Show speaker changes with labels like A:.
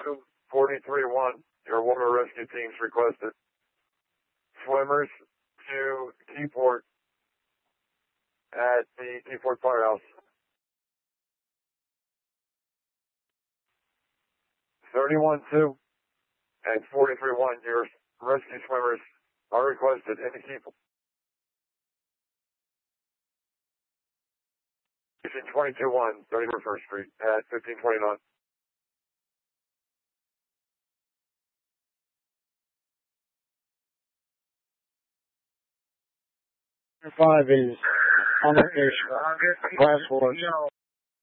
A: 43-1. Your water rescue teams requested. Swimmers to Keyport at the Keyport Firehouse. 31-2 and 43-1. Your rescue swimmers are requested in the Keyport. 22-1, 31st Street at 1529.
B: 5 is on the ish. Class 4.